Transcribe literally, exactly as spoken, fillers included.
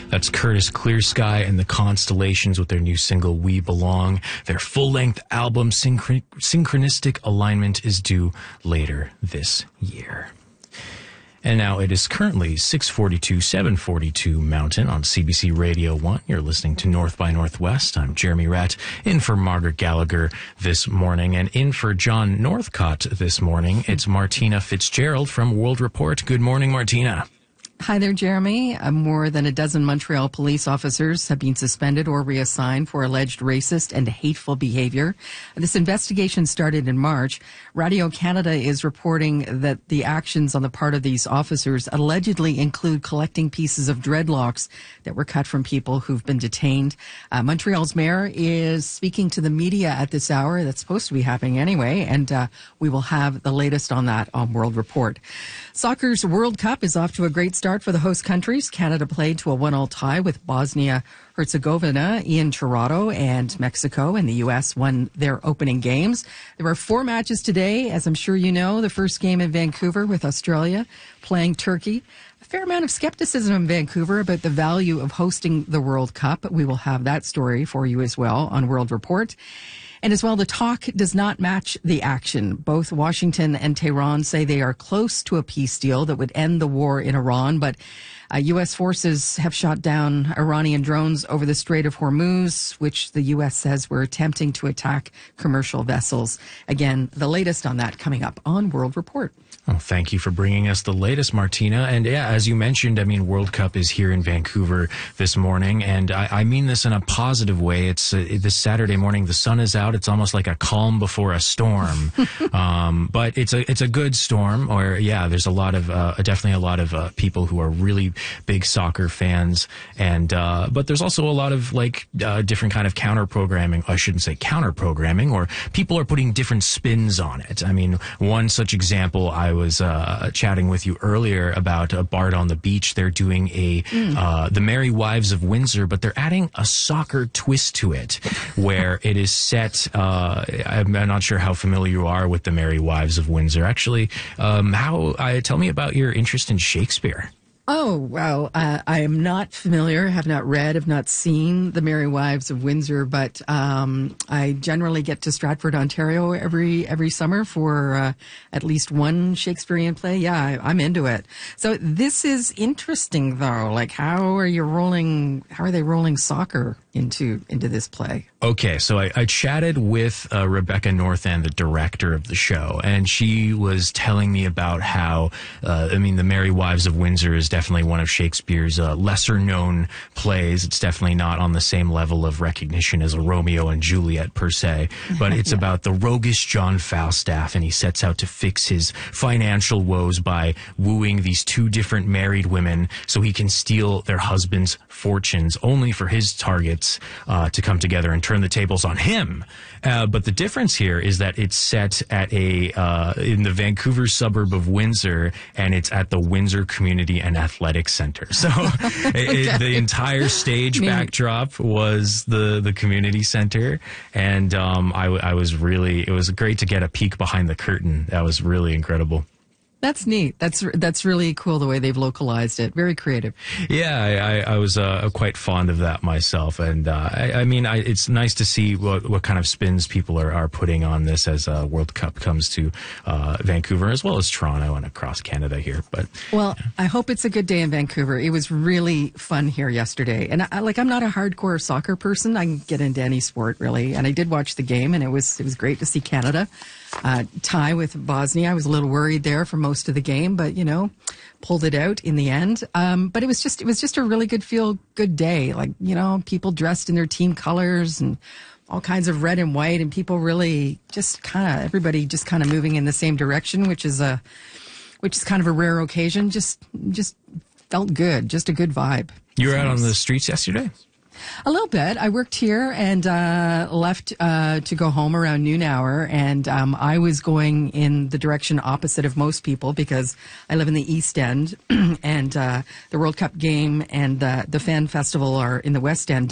That's Curtis Clearsky and the Constellations with their new single, We Belong. Their full-length album, Synchron- Synchronistic Alignment, is due later this year. And now it is currently six forty-two, seven forty-two Mountain on C B C Radio one. You're listening to North by Northwest. I'm Jeremy Ratt, in for Margaret Gallagher this morning. And in for John Northcott this morning, it's Martina Fitzgerald from World Report. Good morning, Martina. Hi there, Jeremy. Uh, more than a dozen Montreal police officers have been suspended or reassigned for alleged racist and hateful behavior. This investigation started in March. Radio-Canada is reporting that the actions on the part of these officers allegedly include collecting pieces of dreadlocks that were cut from people who've been detained. Uh, Montreal's mayor is speaking to the media at this hour. That's supposed to be happening anyway, and uh, we will have the latest on that on World Report. Soccer's World Cup is off to a great start for the host countries. Canada played to a one all tie with Bosnia-Herzegovina in Toronto, and Mexico and the U S won their opening games. There are four matches today, as I'm sure you know. The first game in Vancouver with Australia playing Turkey. A fair amount of skepticism in Vancouver about the value of hosting the World Cup. We will have that story for you as well on World Report. And as well, the talk does not match the action. Both Washington and Tehran say they are close to a peace deal that would end the war in Iran, but uh, U S forces have shot down Iranian drones over the Strait of Hormuz, which the U S says were attempting to attack commercial vessels. Again, the latest on that coming up on World Report. Well, thank you for bringing us the latest, Martina. And yeah, as you mentioned, I mean, World Cup is here in Vancouver this morning, and I, I mean this in a positive way. It's uh, this Saturday morning. The sun is out. It's almost like a calm before a storm, um, but it's a it's a good storm. Or yeah, there's a lot of uh, definitely a lot of uh, people who are really big soccer fans, and uh, but there's also a lot of like uh, different kind of counter programming. I shouldn't say counter programming, or people are putting different spins on it. I mean, one such example I was uh, chatting with you earlier about uh, Bard on the Beach. They're doing a mm. uh, The Merry Wives of Windsor, but they're adding a soccer twist to it, where it is set. Uh, I'm, I'm not sure how familiar you are with The Merry Wives of Windsor. Actually, um, how? Uh, tell me about your interest in Shakespeare. Oh, wow. Uh, I am not familiar, have not read, have not seen The Merry Wives of Windsor, but um, I generally get to Stratford, Ontario every every summer for uh, at least one Shakespearean play. Yeah, I, I'm into it. So this is interesting, though. Like, how are you rolling, how are they rolling soccer into into this play? Okay, so I, I chatted with uh, Rebecca Northend, the director of the show, and she was telling me about how, uh, I mean, The Merry Wives of Windsor is definitely one of Shakespeare's uh, lesser-known plays. It's definitely not on the same level of recognition as a Romeo and Juliet, per se, but it's yeah. about the roguish John Falstaff, and he sets out to fix his financial woes by wooing these two different married women so he can steal their husbands' fortunes, only for his targets uh, to come together and turn the tables on him. Uh, but the difference here is that it's set at a uh, in the Vancouver suburb of Windsor, and it's at the Windsor Community and Athletic Center. So okay. it, the entire stage backdrop was the the community center, and um, I, I was really it was great to get a peek behind the curtain. That was really incredible. That's neat. That's that's really cool the way they've localized it. Very creative. Yeah, I, I was uh, quite fond of that myself, and uh, I, I mean, I, it's nice to see what what kind of spins people are, are putting on this as uh, World Cup comes to uh, Vancouver as well as Toronto and across Canada here. But well, yeah. I hope it's a good day in Vancouver. It was really fun here yesterday, and I, like I'm not a hardcore soccer person. I can get into any sport really, and I did watch the game, and it was it was great to see Canada uh, tie with Bosnia. I was a little worried there for most of the game, but you know, pulled it out in the end. Um, but it was just, it was just a really good feel good day. Like, you know, people dressed in their team colors and all kinds of red and white, and people really just kind of, everybody just kind of moving in the same direction, which is a, which is kind of a rare occasion. Just, just felt good. Just a good vibe. You were out on the streets yesterday? A little bit. I worked here and uh, left uh, to go home around noon hour, and um, I was going in the direction opposite of most people because I live in the East End, and uh, the World Cup game and uh, the Fan Festival are in the West End.